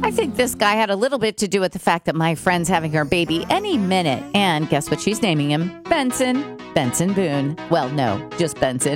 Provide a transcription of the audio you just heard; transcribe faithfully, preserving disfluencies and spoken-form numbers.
I think this guy had a little bit to do with the fact that my friend's having her baby any minute. And guess what she's naming him? Benson. Benson Boone. Well, no, just Benson.